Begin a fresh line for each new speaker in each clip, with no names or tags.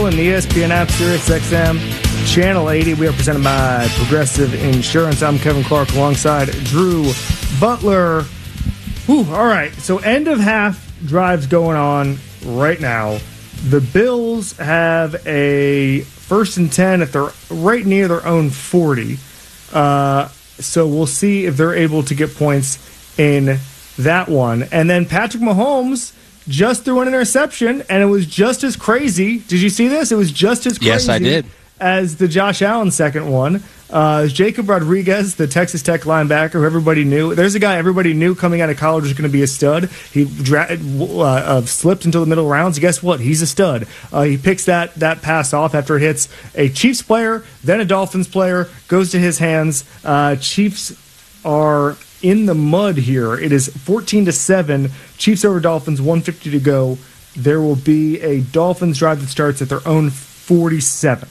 and the ESPN app, SiriusXM, Channel 80. We are presented by Progressive Insurance. I'm Kevin Clark alongside Drew Butler. Whew, all right, so end of half drives going on right now. The Bills have a 1st and 10 if they're right near their own 40. So we'll see if they're able to get points in that one. And then Patrick Mahomes just threw an interception, and it was just as crazy. Did you see this? It was just as crazy.
Yes, I did.
As the Josh Allen second one. Jacob Rodriguez, the Texas Tech linebacker, who everybody knew. There's a guy everybody knew coming out of college was going to be a stud. He slipped into the middle rounds. Guess what? He's a stud. He picks that pass off after it hits a Chiefs player, then a Dolphins player, goes to his hands. Chiefs are in the mud here. It is 14-7. Chiefs over Dolphins, 1:50 to go. There will be a Dolphins drive that starts at their own 47.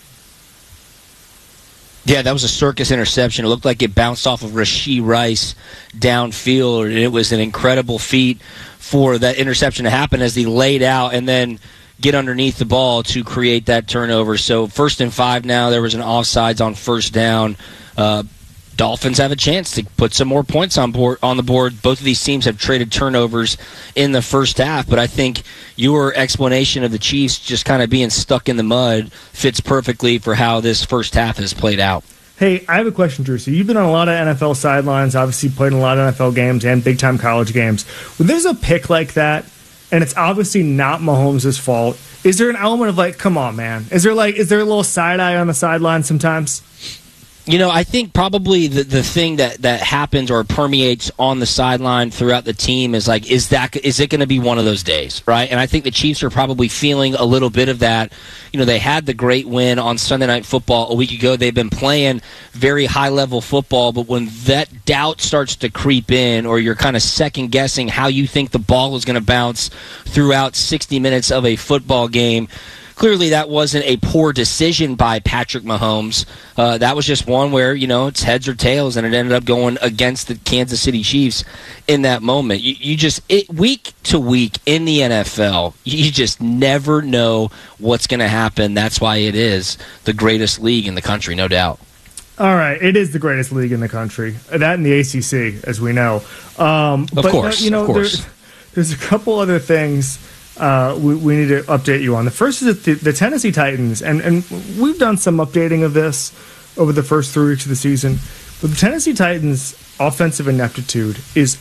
Yeah, that was a circus interception. It looked like it bounced off of Rashee Rice downfield, and it was an incredible feat for that interception to happen as he laid out and then get underneath the ball to create that turnover. So 1st and 5 now. There was an offsides on 1st down. Dolphins have a chance to put some more points on the board. Both of these teams have traded turnovers in the first half, but I think your explanation of the Chiefs just kind of being stuck in the mud fits perfectly for how this first half has played out.
Hey, I have a question, Drew. So you've been on a lot of NFL sidelines, obviously played in a lot of NFL games and big-time college games. When there's a pick like that, and it's obviously not Mahomes' fault, is there an element of like, come on, man? Is there a little side-eye on the sideline sometimes?
You know, I think probably the thing that happens or permeates on the sideline throughout the team is like, is it going to be one of those days, right? And I think the Chiefs are probably feeling a little bit of that. You know, they had the great win on Sunday Night Football a week ago. They've been playing very high-level football, but when that doubt starts to creep in or you're kind of second-guessing how you think the ball is going to bounce throughout 60 minutes of a football game, clearly that wasn't a poor decision by Patrick Mahomes. That was just one where, you know, it's heads or tails, and it ended up going against the Kansas City Chiefs in that moment. Week to week in the NFL, you just never know what's going to happen. That's why it is the greatest league in the country, no doubt.
All right, it is the greatest league in the country. That and the ACC, as we know.
Of course.
There's a couple other things we need to update you on. The first is the Tennessee Titans, and we've done some updating of this over the first 3 weeks of the season, but the Tennessee Titans' offensive ineptitude is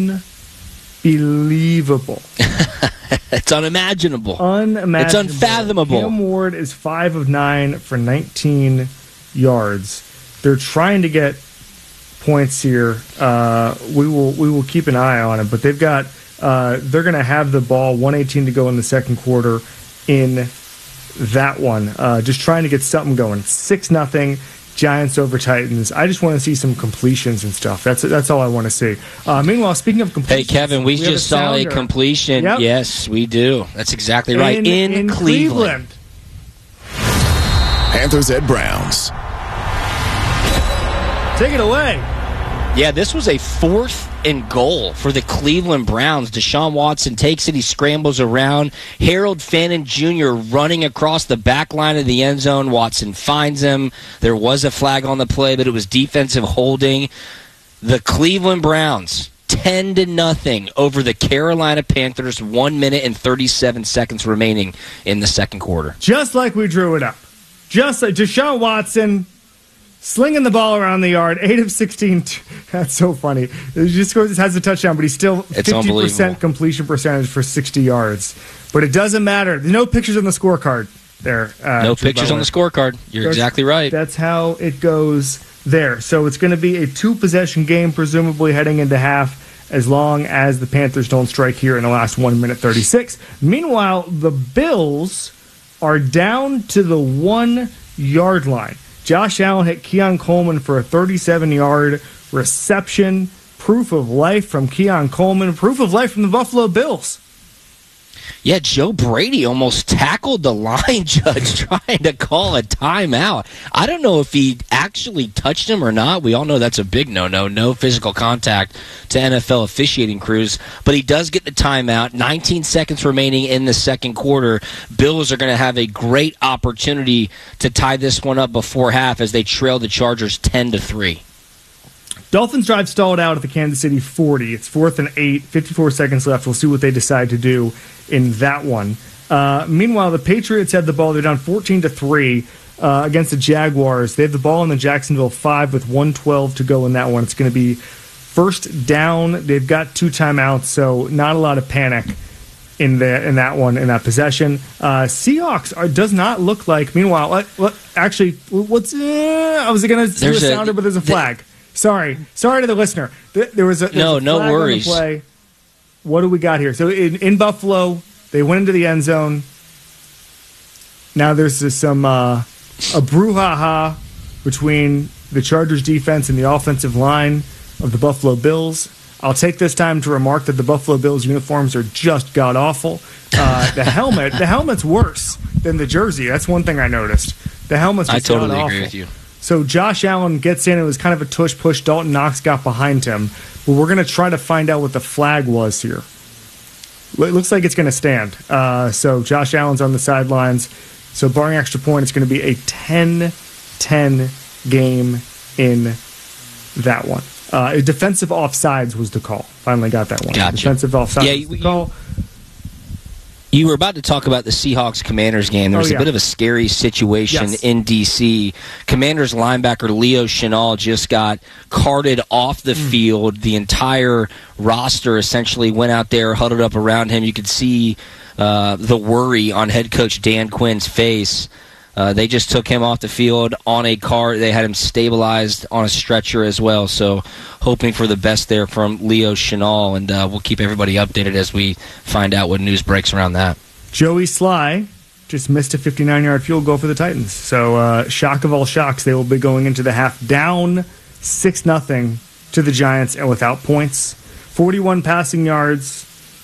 unbelievable.
It's unimaginable.
It's
unfathomable.
Cam Ward is 5 of 9 for 19 yards. They're trying to get points here. We will keep an eye on it, but they've got they're going to have the ball, 1:18 to go in the second quarter in that one. Just trying to get something going. 6-0, Giants over Titans. I just want to see some completions and stuff. That's all I want to see. Meanwhile, speaking of completions...
Hey, Kevin, we just saw a completion.
Yep.
Yes, we do. That's exactly right. In Cleveland.
Panthers at Browns.
Take it away.
Yeah, this was a 4th and goal for the Cleveland Browns. Deshaun Watson takes it. He scrambles around. Harold Fannin Jr. running across the back line of the end zone. Watson finds him. There was a flag on the play, but it was defensive holding. The Cleveland Browns, 10-0 over the Carolina Panthers. 1 minute and 37 seconds remaining in the second quarter.
Just like we drew it up. Just like Deshaun Watson... slinging the ball around the yard, 8 of 16. That's so funny. He just has a touchdown, but he's still 50% completion percentage for 60 yards. But it doesn't matter. There's no pictures on the scorecard there.
No pictures on the scorecard. You're exactly right.
That's how it goes there. So it's going to be a 2-possession game, presumably heading into half, as long as the Panthers don't strike here in the last 1 minute 36. Meanwhile, the Bills are down to the 1-yard line. Josh Allen hit Keon Coleman for a 37-yard reception. Proof of life from Keon Coleman. Proof of life from the Buffalo Bills.
Yeah, Joe Brady almost tackled the line judge trying to call a timeout. I don't know if he actually touched him or not. We all know that's a big no-no. No physical contact to NFL officiating crews. But he does get the timeout. 19 seconds remaining in the second quarter. Bills are going to have a great opportunity to tie this one up before half as they trail the Chargers 10-3.
Dolphins drive stalled out at the Kansas City 40. It's 4th and 8, 54 seconds left. We'll see what they decide to do in that one. Meanwhile, the Patriots had the ball. They're down 14-3 against the Jaguars. They have the ball in the Jacksonville 5 with 1:12 to go in that one. It's going to be first down. They've got 2 timeouts, so not a lot of panic in that one, in that possession. Seahawks does not look like. Meanwhile, I was going to do a sounder, but there's a flag. Sorry to the listener. There was a
no worries.
On the play. What do we got here? So in Buffalo, they went into the end zone. Now there's some a brouhaha between the Chargers defense and the offensive line of the Buffalo Bills. I'll take this time to remark that the Buffalo Bills uniforms are just god awful. The helmet's worse than the jersey. That's one thing I noticed. The helmet's just god awful.
I totally agree with you.
So Josh Allen gets in. It was kind of a tush-push. Dalton Knox got behind him. But we're going to try to find out what the flag was here. It looks like it's going to stand. So Josh Allen's on the sidelines. So barring extra point, it's going to be a 10-10 game in that one. Defensive offsides was the call. Finally got that one.
Gotcha.
Defensive offsides was the call.
You were about to talk about the Seahawks-Commanders game. There was a bit of a scary situation in D.C. Commanders linebacker Leo Chenal just got carted off the field. The entire roster essentially went out there, huddled up around him. You could see the worry on head coach Dan Quinn's face. They just took him off the field on a cart. They had him stabilized on a stretcher as well. So hoping for the best there from Leo Chenal, and we'll keep everybody updated as we find out what news breaks around that.
Joey Sly just missed a 59-yard field goal for the Titans. So shock of all shocks, they will be going into the half down 6-0 to the Giants and without points. 41 passing yards,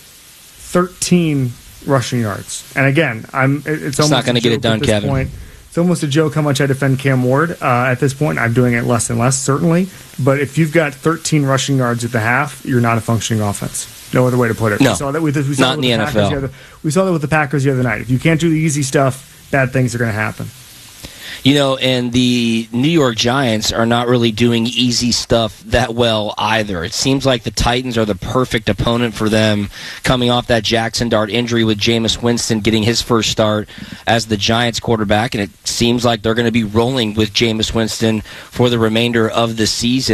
13 rushing yards. And again, it's almost
not going to get it done, Kevin.
Point. It's almost a joke how much I defend Cam Ward at this point. I'm doing it less and less, certainly. But if you've got 13 rushing yards at the half, you're not a functioning offense. No other way to put it.
No,
we saw that with
not in the NFL.
We saw that with the Packers the other night. If you can't do the easy stuff, bad things are going to happen.
You know, and the New York Giants are not really doing easy stuff that well either. It seems like the Titans are the perfect opponent for them, coming off that Jackson Dart injury with Jameis Winston getting his first start as the Giants quarterback, and it seems like they're going to be rolling with Jameis Winston for the remainder of the season.